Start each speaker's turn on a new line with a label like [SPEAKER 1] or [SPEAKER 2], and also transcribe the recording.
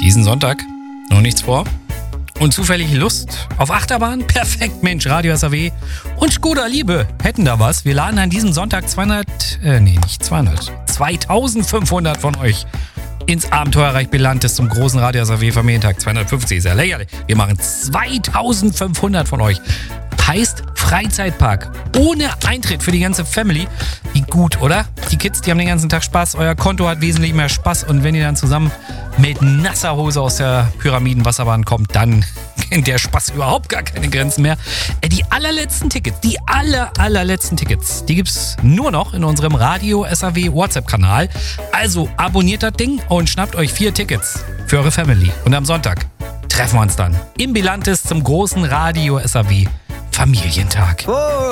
[SPEAKER 1] Diesen Sonntag noch nichts vor und zufällig Lust auf Achterbahn? Perfekt, Mensch, Radio SAW und Skoda Liebe hätten da was. Wir laden an diesem Sonntag 2500 von euch ins Abenteuerreich Belantes zum großen Radio SAW Familientag. 250 ist ja lächerlich. Wir machen 2500 von euch. Heißt Freizeitpark ohne Eintritt für die ganze Family. Wie gut, oder? Die Kids, die haben den ganzen Tag Spaß. Euer Konto hat wesentlich mehr Spaß. Und wenn ihr dann zusammen mit nasser Hose aus der Pyramidenwasserbahn kommt, dann kennt der Spaß überhaupt gar keine Grenzen mehr. Die allerletzten Tickets, die gibt's nur noch in unserem Radio SAW WhatsApp-Kanal. Also abonniert das Ding und schnappt euch 4 Tickets für eure Family. Und am Sonntag treffen wir uns dann im Belantes zum großen Radio SAW Familientag.